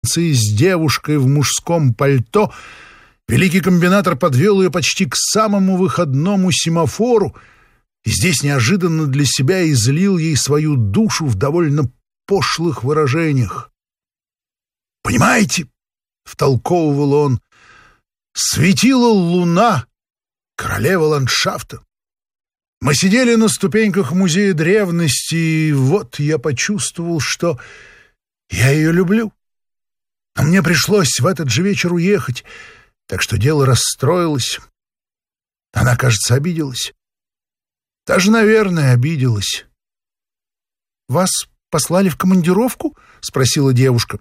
с девушкой в мужском пальто, великий комбинатор подвел ее почти к самому выходному семафору и здесь неожиданно для себя излил ей свою душу в довольно пошлых выражениях. «Понимаете?» — втолковывал он. «Светила луна, королева ландшафта. Мы сидели на ступеньках музея древности, и вот я почувствовал, что я ее люблю. Но мне пришлось в этот же вечер уехать, так что дело расстроилось. Она, кажется, обиделась. Даже, наверное, обиделась». «Вас послали в командировку?» — спросила девушка.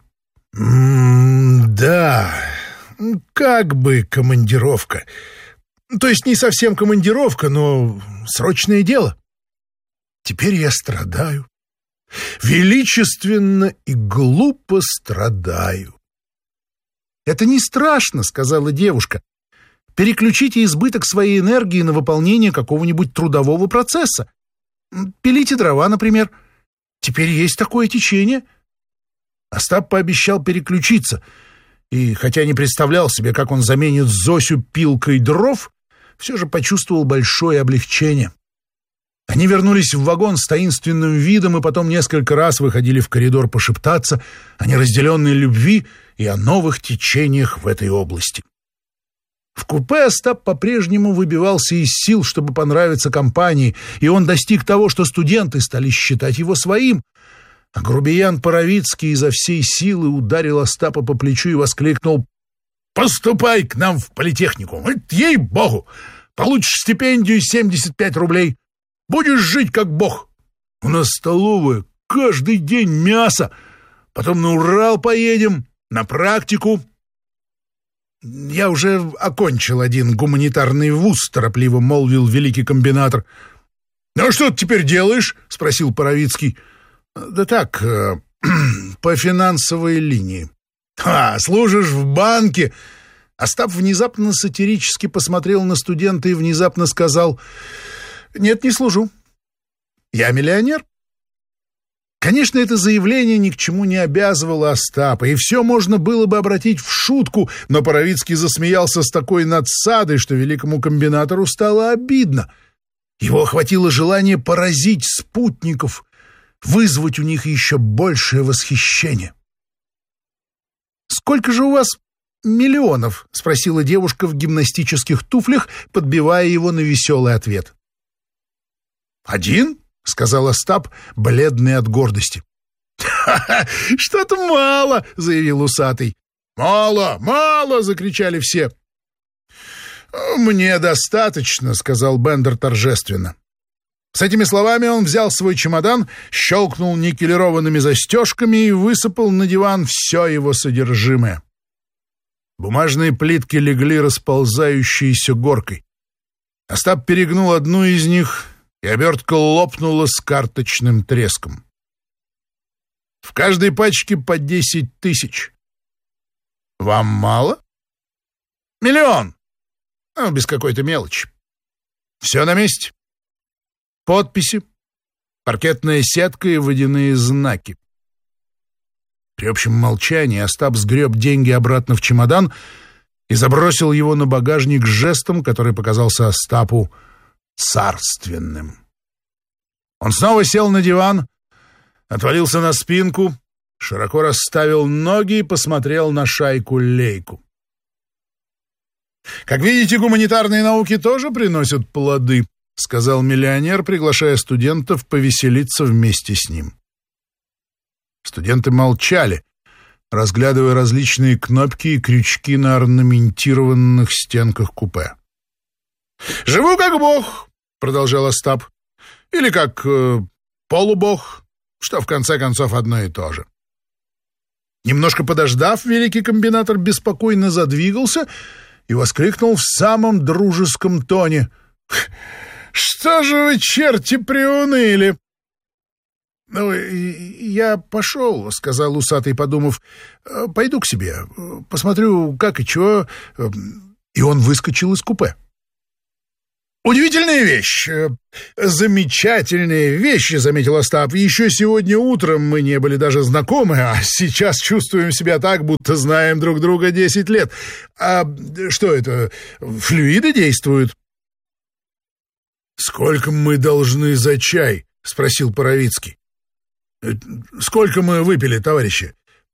«Да, как бы командировка. То есть не совсем командировка, но срочное дело. Теперь я страдаю. Величественно и глупо страдаю». «Это не страшно», — сказала девушка. «Переключите избыток своей энергии на выполнение какого-нибудь трудового процесса. Пилите дрова, например. Теперь есть такое течение». Остап пообещал переключиться, и, хотя не представлял себе, как он заменит Зосю пилкой дров, все же почувствовал большое облегчение. Они вернулись в вагон с таинственным видом и потом несколько раз выходили в коридор пошептаться о неразделенной любви и о новых течениях в этой области. В купе Остап по-прежнему выбивался из сил, чтобы понравиться компании, и он достиг того, что студенты стали считать его своим. А грубиян Паровицкий изо всей силы ударил Остапа по плечу и воскликнул: «Поступай к нам в политехнику! Ей-богу! Получишь стипендию 75 рублей! Будешь жить как бог! У нас столовая, каждый день мясо! Потом на Урал поедем, на практику!» «Я уже окончил один гуманитарный вуз», — торопливо молвил великий комбинатор. «Ну а что ты теперь делаешь?» — спросил Паровицкий. «Да так, по финансовой линии». «Служишь в банке?» Остап внезапно сатирически посмотрел на студента и внезапно сказал: «Нет, не служу. Я миллионер». Конечно, это заявление ни к чему не обязывало Остапа, и все можно было бы обратить в шутку, но Паровицкий засмеялся с такой надсадой, что великому комбинатору стало обидно. Его охватило желание поразить спутников, вызвать у них еще большее восхищение. «Сколько же у вас миллионов?» — спросила девушка в гимнастических туфлях, подбивая его на веселый ответ. «Один?» — сказал Остап, бледный от гордости. «Ха-ха, что-то мало!» — заявил усатый. «Мало, мало!» — закричали все. «Мне достаточно», — сказал Бендер торжественно. С этими словами он взял свой чемодан, щелкнул никелированными застежками и высыпал на диван все его содержимое. Бумажные плитки легли расползающейся горкой. Остап перегнул одну из них, и обертка лопнула с карточным треском. В каждой пачке по 10 тысяч. Вам мало? Миллион. Без какой-то мелочи. Все на месте. Подписи, паркетная сетка и водяные знаки. При общем молчании Остап сгреб деньги обратно в чемодан и забросил его на багажник жестом, который показался Остапу царственным. Он снова сел на диван, отвалился на спинку, широко расставил ноги и посмотрел на шайку-лейку. «Как видите, гуманитарные науки тоже приносят плоды», — сказал миллионер, приглашая студентов повеселиться вместе с ним. Студенты молчали, разглядывая различные кнопки и крючки на орнаментированных стенках купе. «Живу как бог», — продолжал Остап, — «или как полубог, что в конце концов одно и то же». Немножко подождав, великий комбинатор беспокойно задвигался и воскликнул в самом дружеском тоне: «Что же вы, черти, приуныли?» «Ну, я пошел», — сказал усатый, подумав. «Пойду к себе, посмотрю, как и чего». И он выскочил из купе. «Удивительная вещь, замечательные вещи», — заметил Остап. «Еще сегодня утром мы не были даже знакомы, а сейчас чувствуем себя так, будто знаем друг друга 10 лет. А что это, флюиды действуют?» «Сколько мы должны за чай?» — спросил Паровицкий. «Сколько мы выпили, товарищи?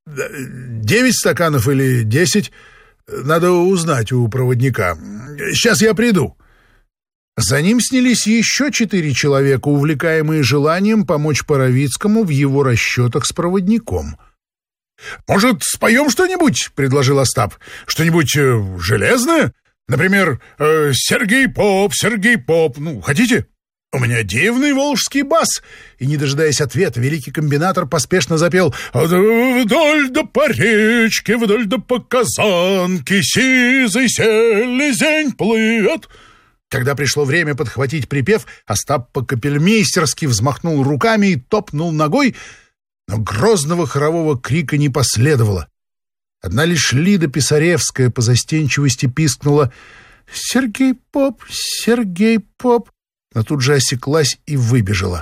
9 стаканов или 10? Надо узнать у проводника. Сейчас я приду». За ним снялись еще 4 человека, увлекаемые желанием помочь Паровицкому в его расчетах с проводником. «Может, споем что-нибудь?» — предложил Остап. «Что-нибудь железное? Например, Сергей Поп, Сергей Поп. Ну, хотите? У меня дивный волжский бас». И, не дожидаясь ответа, великий комбинатор поспешно запел: «Вдоль да по речке, вдоль да по казанке, сизый селезень плывет». Когда пришло время подхватить припев, Остап по-капельмейстерски взмахнул руками и топнул ногой, но грозного хорового крика не последовало. Одна лишь Лида Писаревская по застенчивости пискнула: «Сергей Поп, Сергей Поп», но тут же осеклась и выбежала.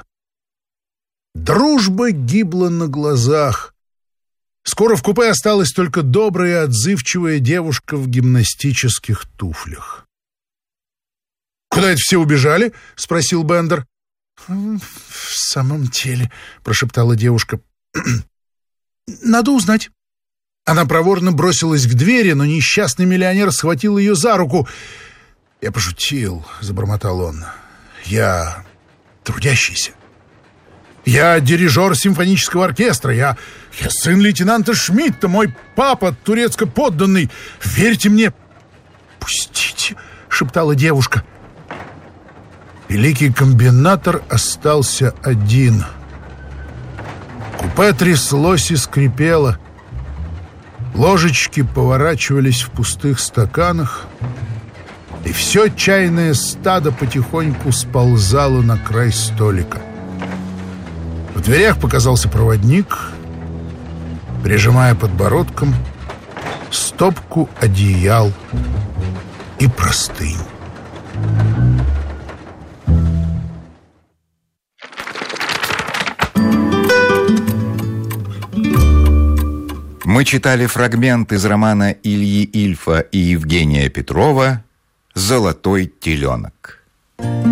Дружба гибла на глазах. Скоро в купе осталась только добрая и отзывчивая девушка в гимнастических туфлях. «Куда это все убежали?» — спросил Бендер. «В самом деле», — прошептала девушка, — «надо узнать». Она проворно бросилась к двери, но несчастный миллионер схватил ее за руку. «Я пошутил», — забормотал он. «Я трудящийся. Я дирижер симфонического оркестра. Я сын лейтенанта Шмидта, мой папа турецко-подданный. Верьте мне». «Пустите», — шептала девушка. Великий комбинатор остался один. Купе тряслось и скрипело. Ложечки поворачивались в пустых стаканах, и все чайное стадо потихоньку сползало на край столика. В дверях показался проводник, прижимая подбородком стопку одеял и простынь. Мы читали фрагмент из романа Ильи Ильфа и Евгения Петрова «Золотой теленок».